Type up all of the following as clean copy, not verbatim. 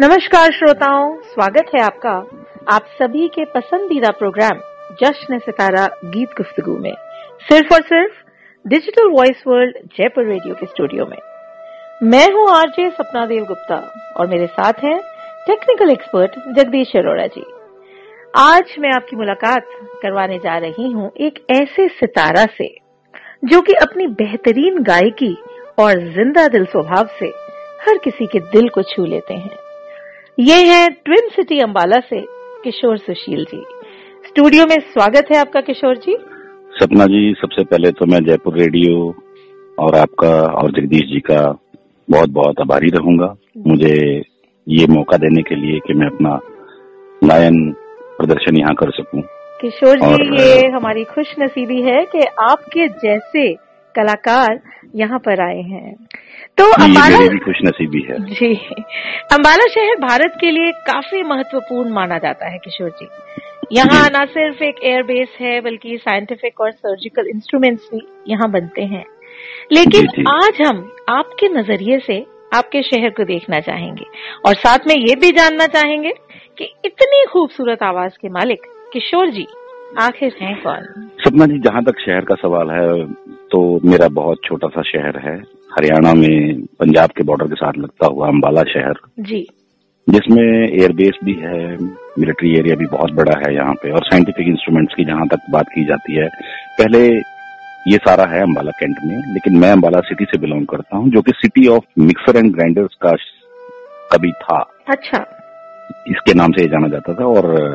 नमस्कार श्रोताओं, स्वागत है आपका आप सभी के पसंदीदा प्रोग्राम जश्न सितारा गीत गुफ्तगू में, सिर्फ और सिर्फ digital voice world Jaipur radio के स्टूडियो में। मैं हूं आरजे सपना देव गुप्ता और मेरे साथ हैं टेक्निकल एक्सपर्ट जगदीश अरोड़ा जी। आज मैं आपकी मुलाकात करवाने जा रही हूं एक ऐसे सितारा से जो कि अपनी बेहतरीन गायकी और जिंदा दिल स्वभाव से हर किसी के दिल को छू लेते हैं। ये है ट्विन सिटी अंबाला से किशोर सुशील जी। स्टूडियो में स्वागत है आपका किशोर जी। सपना जी, सबसे पहले तो मैं जयपुर रेडियो और आपका और जगदीश जी का बहुत बहुत आभारी रहूंगा मुझे ये मौका देने के लिए कि मैं अपना गायन प्रदर्शन यहाँ कर सकूं। किशोर जी, ये हमारी खुश नसीबी है कि आपके जैसे कलाकार यहाँ पर आए हैं। तो अंबाला मेरी भी खुश नसीबी है जी। अंबाला शहर भारत के लिए काफी महत्वपूर्ण माना जाता है किशोर जी। यहाँ न सिर्फ एक एयरबेस है बल्कि साइंटिफिक और सर्जिकल इंस्ट्रूमेंट्स भी यहाँ बनते हैं। लेकिन आज हम आपके नजरिए से आपके शहर को देखना चाहेंगे और साथ में ये भी जानना चाहेंगे कि इतनी खूबसूरत आवाज के मालिक किशोर जी आखिर हैं कौन। सपना जी, जहाँ तक शहर का सवाल है तो मेरा बहुत छोटा सा शहर है, हरियाणा में पंजाब के बॉर्डर के साथ लगता हुआ अंबाला शहर जी, जिसमें एयरबेस भी है, मिलिट्री एरिया भी बहुत बड़ा है यहाँ पे, और साइंटिफिक इंस्ट्रूमेंट्स की जहाँ तक बात की जाती है पहले ये सारा है अंबाला कैंट में। लेकिन मैं अंबाला सिटी से बिलोंग करता हूँ, जो कि city of mixer and grinders का कभी था। अच्छा, इसके नाम से ये जाना जाता था। और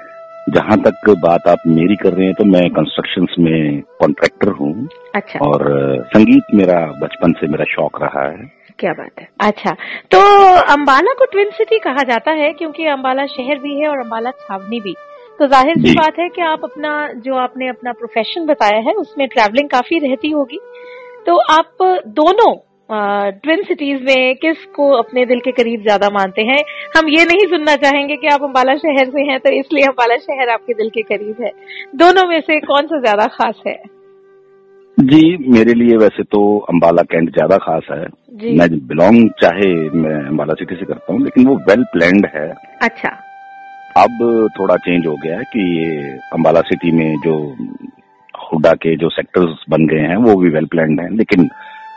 जहाँ तक बात आप मेरी कर रहे हैं तो मैं कंस्ट्रक्शंस में कॉन्ट्रैक्टर हूँ। अच्छा। और संगीत मेरा बचपन से मेरा शौक रहा है। क्या बात है। अच्छा, तो अंबाला को ट्विन सिटी कहा जाता है क्योंकि अंबाला शहर भी है और अंबाला छावनी भी। तो जाहिर सी बात है कि आप आपने अपना प्रोफेशन बताया है उसमें ट्रैवलिंग काफी रहती होगी। तो आप दोनों ट्विन सिटीज में किसको अपने दिल के करीब ज्यादा मानते हैं? हम ये नहीं सुनना चाहेंगे कि आप अंबाला शहर से हैं तो इसलिए अंबाला शहर आपके दिल के करीब है। दोनों में से कौन सा ज्यादा खास है? जी, मेरे लिए वैसे तो अंबाला कैंट ज्यादा खास है। मैं बिलोंग चाहे मैं अंबाला सिटी से करता हूँ, लेकिन वो वेल प्लान्ड है। अच्छा। अब थोड़ा चेंज हो गया है कि ये अंबाला सिटी में जो हुडा के जो सेक्टर्स बन गए हैं वो भी वेल प्लान्ड हैं। लेकिन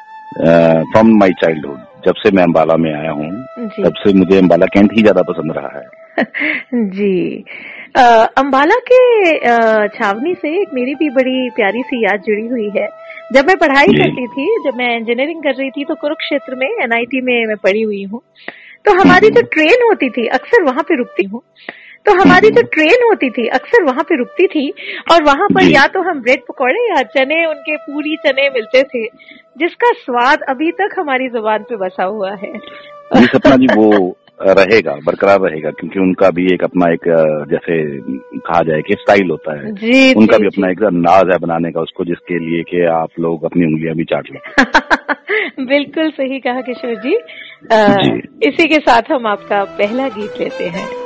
फ्रॉम माई चाइल्डहुड, जब से मैं अंबाला में आया हूँ तब से मुझे अंबाला कैंट ही ज्यादा पसंद रहा है। जी। अंबाला के छावनी से एक मेरी भी बड़ी प्यारी सी याद जुड़ी हुई है। जब मैं पढ़ाई करती थी, जब मैं इंजीनियरिंग कर रही थी तो कुरुक्षेत्र में एनआईटी में मैं पढ़ी हुई हूँ। तो हमारी जो ट्रेन होती थी अक्सर वहां पे रुकती थी और वहां पर या तो हम ब्रेड पकौड़े या चने, उनके पूरी चने मिलते थे जिसका स्वाद अभी तक हमारी जुबान पे बसा हुआ है। जी सपना जी, वो रहेगा, बरकरार रहेगा, क्योंकि उनका भी एक अपना एक जैसे कहा जाए कि स्टाइल होता है। जी, उनका भी अपना एक अंदाज है बनाने का उसको, जिसके लिए कि आप लोग अपनी उंगलियां भी चाट लो। बिल्कुल सही कहा किशोर जी। इसी के साथ हम आपका पहला गीत लेते हैं।